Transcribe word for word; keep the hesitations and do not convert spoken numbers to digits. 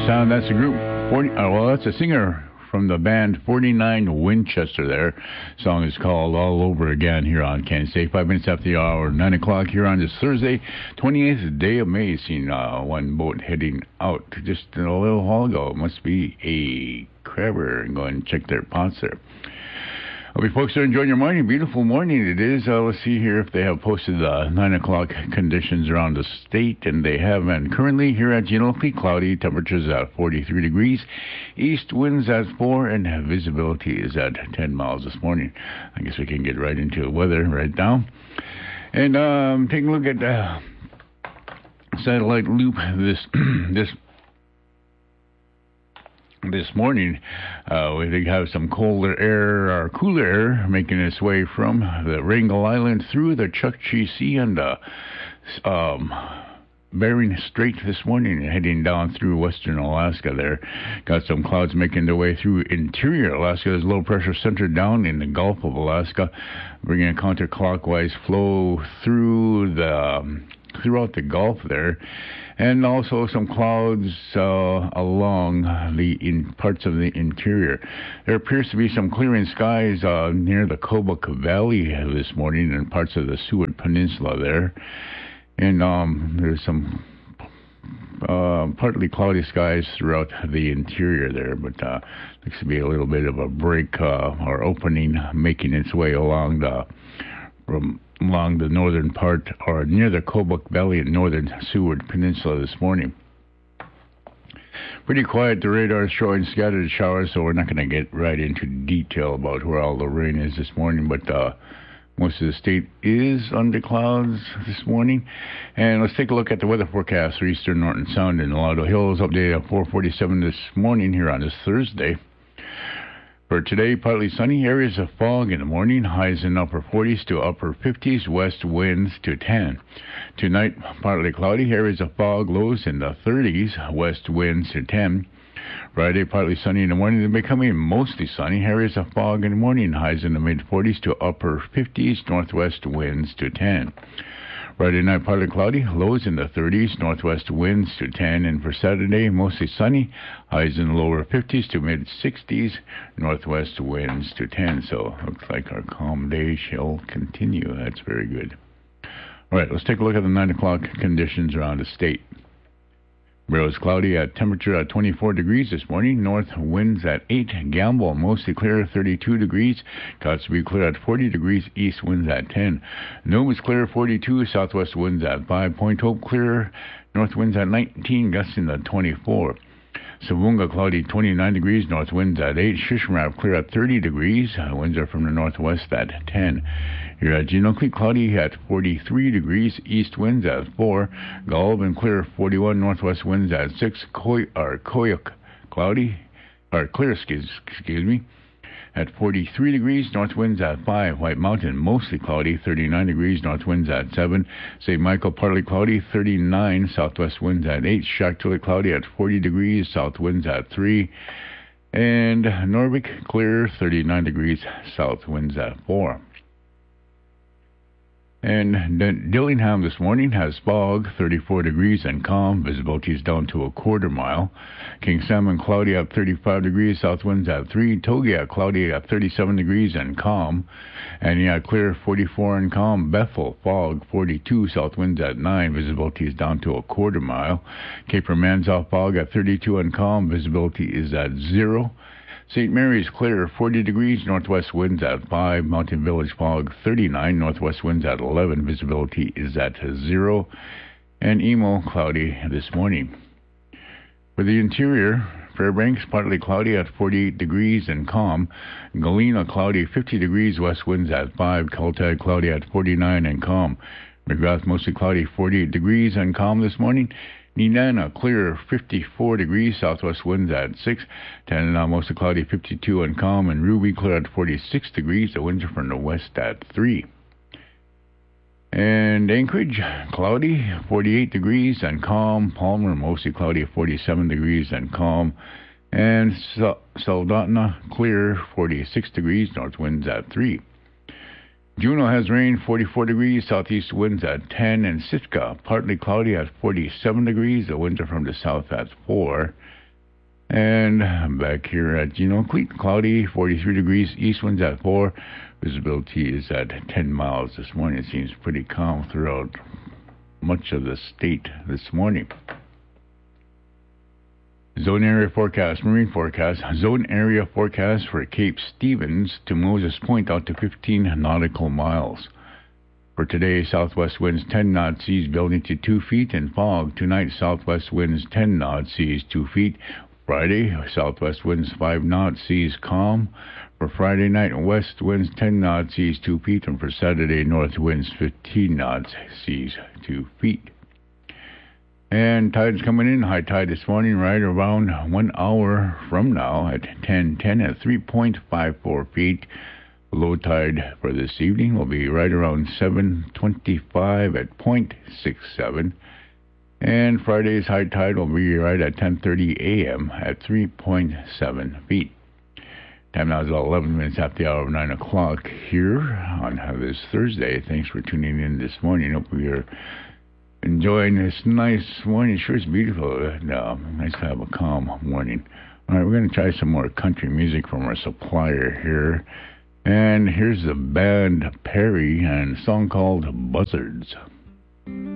Sound. That's a group. forty, uh, well, that's a singer from the band forty-nine Winchester there. Song is called All Over Again here on Kansas State. Five minutes after the hour, nine o'clock here on this Thursday, twenty-eighth day of May. Seen uh, one boat heading out just a little while ago. It must be a crabber. Go and check their pots there. Hope you folks are enjoying your morning. Beautiful morning it is. Uh, let's see here if they have posted the uh, nine o'clock conditions around the state, and they have. And currently here at Genoa, cloudy, temperatures at forty-three degrees, east winds at four, and visibility is at ten miles this morning. I guess we can get right into the weather right now. And um, taking a look at the satellite loop this this. This morning, uh, we have some colder air or cooler air making its way from the Wrangell Island through the Chukchi Sea and uh, um, Bering Strait this morning, heading down through western Alaska there. Got some clouds making their way through interior Alaska. There's low pressure centered down in the Gulf of Alaska, bringing a counterclockwise flow through the um, throughout the Gulf there. And also some clouds uh, along the in parts of the interior. There appears to be some clearing skies uh, near the Kobuk Valley this morning and parts of the Seward Peninsula there. And um, there's some uh, partly cloudy skies throughout the interior there, but uh, looks to be a little bit of a break uh, or opening making its way along the from along the northern part or near the Kobuk Valley and northern Seward Peninsula this morning. Pretty quiet. The radar is showing scattered showers, so we're not going to get right into detail about where all the rain is this morning, but uh, most of the state is under clouds this morning. And let's take a look at the weather forecast for Eastern Norton Sound and the Laudo Hills. Updated at four forty-seven this morning here on this Thursday. For today, partly sunny, areas of fog in the morning, highs in upper forties to upper fifties, west winds to ten. Tonight, partly cloudy, areas of fog, lows in the thirties, west winds to ten. Friday, partly sunny in the morning, then becoming mostly sunny, areas of fog in the morning, highs in the mid-forties to upper fifties, northwest winds to ten. Friday night, partly cloudy, lows in the thirties, northwest winds to ten. And for Saturday, mostly sunny, highs in the lower fifties to mid-sixties, northwest winds to ten. So looks like our calm day shall continue. That's very good. All right, let's take a look at the nine o'clock conditions around the state. Barrow's cloudy at temperature at twenty-four degrees this morning. North winds at eight. Gamble mostly clear, thirty-two degrees. Kotzebue clear at forty degrees. East winds at ten. Nome is clear, forty-two. Southwest winds at five. Point Hope clear. North winds at nineteen. Gusting at twenty-four. Savunga cloudy, twenty-nine degrees. North winds at eight. Shishmarab clear at thirty degrees. Winds are from the northwest at ten. Here at Genoa, cloudy at forty-three degrees, east winds at four. Goulburn clear, forty-one, northwest winds at six. Koy, or Koyuk, cloudy, or clear, excuse, excuse me, at forty-three degrees, north winds at five. White Mountain, mostly cloudy, thirty-nine degrees, north winds at seven. Saint Michael, partly cloudy, thirty-nine, southwest winds at eight. Shaktuli, cloudy at forty degrees, south winds at three. And Norvik, clear, thirty-nine degrees, south winds at four. And Dillingham this morning has fog, thirty-four degrees and calm. Visibility is down to a quarter mile. King Salmon cloudy at thirty-five degrees, south winds at three. Togia cloudy at thirty-seven degrees and calm. Aniak clear, forty-four and calm. Bethel fog, forty-two, south winds at nine. Visibility is down to a quarter mile. Cape Romanzoff fog at thirty-two and calm. Visibility is at zero. Saint Mary's clear, forty degrees, northwest winds at five. Mountain Village fog, thirty-nine, northwest winds at eleven. Visibility is at zero. And Emo cloudy this morning. For the interior, Fairbanks partly cloudy at forty-eight degrees and calm. Galena cloudy, fifty degrees, west winds at five. Kaltag cloudy at forty-nine and calm. McGrath mostly cloudy, forty-eight degrees and calm this morning. Nenana clear, fifty-four degrees, southwest winds at six. Tanana mostly cloudy, fifty-two and calm. And Ruby clear at forty-six degrees, the winds are from the west at three. And Anchorage cloudy, forty-eight degrees and calm. Palmer mostly cloudy, forty-seven degrees and calm. And Soldotna clear, forty-six degrees, north winds at three. Juneau has rain, forty-four degrees, southeast winds at ten, and Sitka partly cloudy at forty-seven degrees, the winds are from the south at four. And back here at Geno Cleet, cloudy, forty-three degrees, east winds at four. Visibility is at ten miles this morning. It seems pretty calm throughout much of the state this morning. Zone area forecast, marine forecast. Zone area forecast for Cape Stevens to Moses Point out to fifteen nautical miles. For today, southwest winds ten knot seas building to two feet and fog. Tonight, southwest winds ten knot seas two feet. Friday, southwest winds five knot seas calm. For Friday night, west winds ten knot seas two feet. And for Saturday, north winds fifteen knots seas two feet. And tide's coming in. High tide this morning right around one hour from now at ten ten at three point five four feet. Low tide for this evening will be right around seven twenty-five at zero point six seven. And Friday's high tide will be right at ten thirty a.m. at three point seven feet. Time now is eleven minutes after the hour of nine o'clock here on this Thursday. Thanks for tuning in this morning. Hope you're enjoying this nice morning. Sure, it's beautiful. And, uh, nice to have a calm morning. All right, we're going to try some more country music from our supplier here. And here's the band Perry and a song called Buzzards.